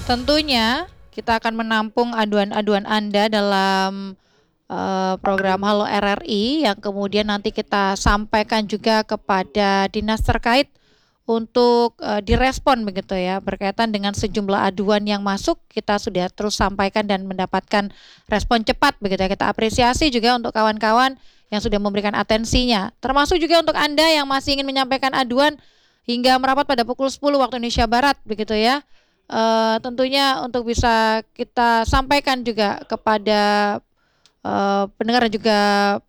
Tentunya kita akan menampung aduan-aduan Anda dalam program Halo RRI yang kemudian nanti kita sampaikan juga kepada dinas terkait untuk direspon begitu ya, berkaitan dengan sejumlah aduan yang masuk. Kita sudah terus sampaikan dan mendapatkan respon cepat begitu ya. Kita apresiasi juga untuk kawan-kawan yang sudah memberikan atensinya, termasuk juga untuk Anda yang masih ingin menyampaikan aduan hingga merapat pada pukul 10 waktu Indonesia Barat begitu ya. Tentunya untuk bisa kita sampaikan juga kepada pendengar dan juga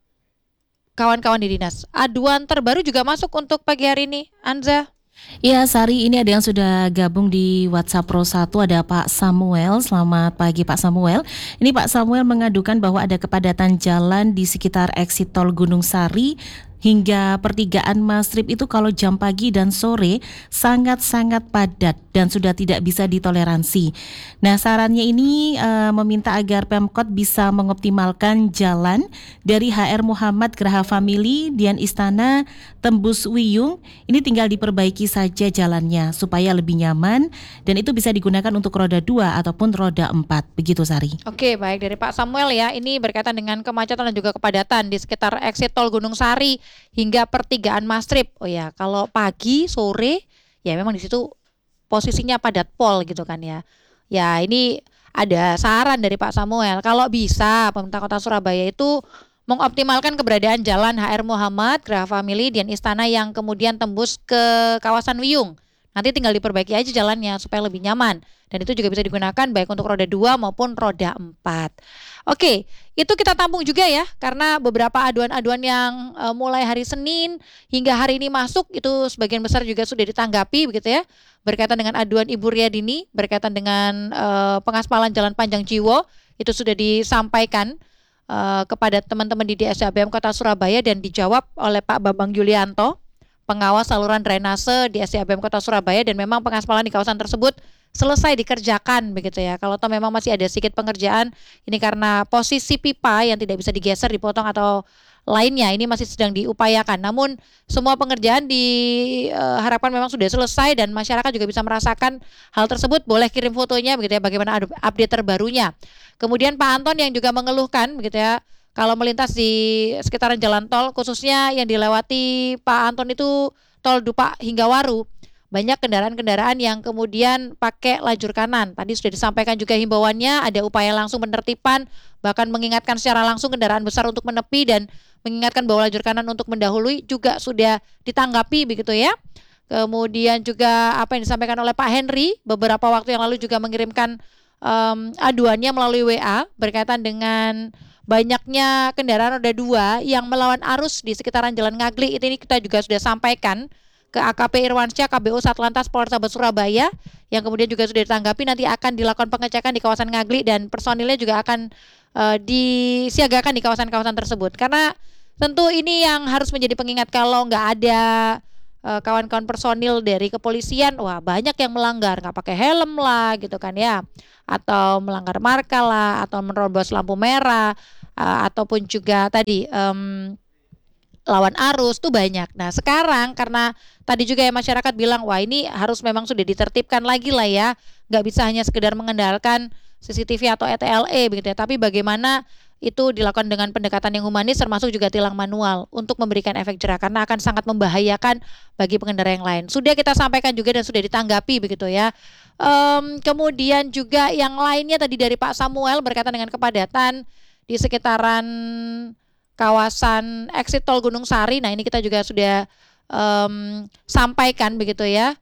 kawan-kawan di dinas. Aduan terbaru juga masuk untuk pagi hari ini, Anza. Ya, Sari, ini ada yang sudah gabung di WhatsApp Pro 1, ada Pak Samuel. Selamat pagi Pak Samuel. Ini Pak Samuel mengadukan bahwa ada kepadatan jalan di sekitar exit tol Gunung Sari hingga pertigaan Mastrip itu kalau jam pagi dan sore sangat-sangat padat dan sudah tidak bisa ditoleransi. Nah, sarannya ini meminta agar Pemkot bisa mengoptimalkan jalan dari HR Muhammad Geraha Family, Dian Istana, tembus Wiyung. Ini tinggal diperbaiki saja jalannya supaya lebih nyaman dan itu bisa digunakan untuk roda 2 ataupun roda 4. Begitu, Sari. Oke, baik, dari Pak Samuel ya. Ini berkaitan dengan kemacetan dan juga kepadatan di sekitar exit tol Gunung Sari hingga pertigaan Mastrip. Oh ya, kalau pagi, sore ya memang di situ posisinya padat pol gitu kan ya. Ya, ini ada saran dari Pak Samuel. Kalau bisa pemerintah Kota Surabaya itu mengoptimalkan keberadaan jalan HR Muhammad, Geraha Family, Dian Istana yang kemudian tembus ke kawasan Wiyung. Nanti tinggal diperbaiki aja jalannya supaya lebih nyaman. Dan itu juga bisa digunakan baik untuk roda 2 maupun roda 4. Oke, itu kita tampung juga ya, karena beberapa aduan-aduan yang mulai hari Senin hingga hari ini masuk, itu sebagian besar juga sudah ditanggapi begitu ya. Berkaitan dengan aduan Ibu Riyadini, berkaitan dengan pengaspalan Jalan Panjang Jiwo, itu sudah disampaikan kepada teman-teman di DSABM Kota Surabaya dan dijawab oleh Pak Bambang Yulianto, pengawas saluran drainase di SDABM Kota Surabaya, dan memang pengaspalan di kawasan tersebut selesai dikerjakan begitu ya. Kalau toh memang masih ada sedikit pengerjaan, ini karena posisi pipa yang tidak bisa digeser, dipotong atau lainnya, ini masih sedang diupayakan. Namun semua pengerjaan diharapkan memang sudah selesai dan masyarakat juga bisa merasakan hal tersebut. Boleh kirim fotonya begitu ya, bagaimana update terbarunya. Kemudian Pak Anton yang juga mengeluhkan begitu ya, kalau melintas di sekitaran jalan tol, khususnya yang dilewati Pak Anton itu tol Dupak hingga Waru, banyak kendaraan-kendaraan yang kemudian pakai lajur kanan. Tadi sudah disampaikan juga himbauannya, ada upaya langsung penertiban, bahkan mengingatkan secara langsung kendaraan besar untuk menepi dan mengingatkan bahwa lajur kanan untuk mendahului juga sudah ditanggapi begitu ya. Kemudian juga apa yang disampaikan oleh Pak Henry beberapa waktu yang lalu juga mengirimkan aduannya melalui WA berkaitan dengan banyaknya kendaraan roda 2 yang melawan arus di sekitaran Jalan Ngaglik. Ini kita juga sudah sampaikan ke AKP Irwansyah KBO Satlantas Polrestabes Surabaya, yang kemudian juga sudah ditanggapi. Nanti akan dilakukan pengecekan di kawasan Ngaglik dan personilnya juga akan disiagakan di kawasan-kawasan tersebut. Karena tentu ini yang harus menjadi pengingat, kalau nggak ada kawan-kawan personil dari kepolisian, wah banyak yang melanggar, nggak pakai helm lah gitu kan ya, atau melanggar marka lah, atau menerobos lampu merah, ataupun juga tadi lawan arus tuh banyak. Nah sekarang karena tadi juga ya masyarakat bilang, wah ini harus memang sudah ditertibkan lagi lah ya, nggak bisa hanya sekedar mengandalkan CCTV atau ETLE begitu ya, tapi bagaimana itu dilakukan dengan pendekatan yang humanis, termasuk juga tilang manual untuk memberikan efek jerah, karena akan sangat membahayakan bagi pengendara yang lain. Sudah kita sampaikan juga dan sudah ditanggapi begitu ya. Kemudian juga yang lainnya tadi dari Pak Samuel berkaitan dengan kepadatan di sekitaran kawasan exit tol Gunung Sari. Nah ini kita juga sudah sampaikan begitu ya.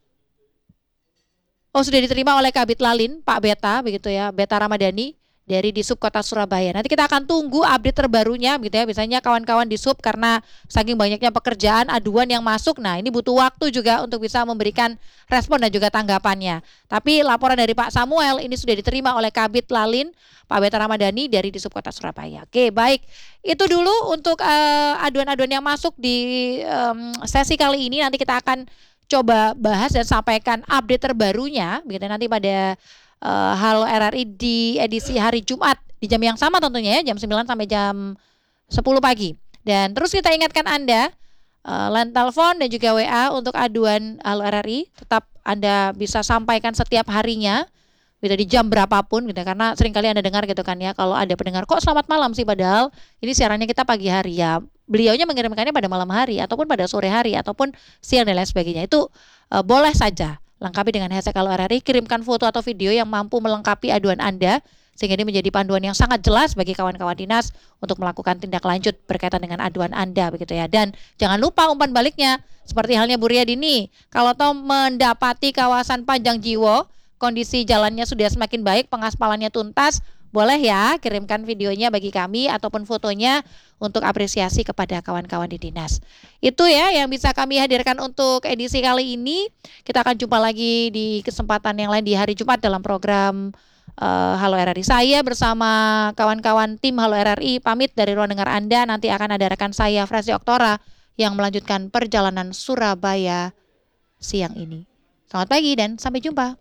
Oh, sudah diterima oleh Kabid Lalin Pak Beta begitu ya, Beta Ramadhani dari Disub Kota Surabaya. Nanti kita akan tunggu update terbarunya gitu ya. Biasanya kawan-kawan di sub karena saking banyaknya pekerjaan, aduan yang masuk, nah ini butuh waktu juga untuk bisa memberikan respon dan juga tanggapannya. Tapi laporan dari Pak Samuel ini sudah diterima oleh Kabid Lalin Pak Beta Ramadhani dari Disub Kota Surabaya. Oke, baik. Itu dulu untuk aduan-aduan yang masuk di sesi kali ini. Nanti kita akan coba bahas dan sampaikan update terbarunya begitu nanti pada Halo RRI di edisi hari Jumat di jam yang sama tentunya ya, jam 9 sampai jam 10 pagi. Dan terus kita ingatkan Anda, line telepon dan juga WA untuk aduan Halo RRI tetap Anda bisa sampaikan setiap harinya gitu di jam berapapun gitu, karena seringkali Anda dengar gitu kan ya, kalau ada pendengar kok selamat malam sih, padahal ini siarannya kita pagi hari ya. Beliaunya mengirimkannya pada malam hari ataupun pada sore hari ataupun siang dan lain sebagainya. Itu boleh saja lengkapi dengan hashtag Halo RRI, kirimkan foto atau video yang mampu melengkapi aduan Anda sehingga ini menjadi panduan yang sangat jelas bagi kawan-kawan dinas untuk melakukan tindak lanjut berkaitan dengan aduan Anda begitu ya. Dan jangan lupa umpan baliknya seperti halnya Bu Riyadini, kalau toh mendapati kawasan Panjang Jiwo kondisi jalannya sudah semakin baik, pengaspalannya tuntas, boleh ya kirimkan videonya bagi kami ataupun fotonya untuk apresiasi kepada kawan-kawan di dinas. Itu ya yang bisa kami hadirkan untuk edisi kali ini. Kita akan jumpa lagi di kesempatan yang lain di hari Jumat dalam program Halo RRI. Saya bersama kawan-kawan tim Halo RRI pamit dari ruang dengar Anda. Nanti akan ada rekan saya Frasi Oktora yang melanjutkan perjalanan Surabaya siang ini. Selamat pagi dan sampai jumpa.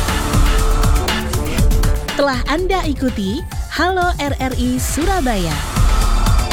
Telah Anda ikuti Halo RRI Surabaya.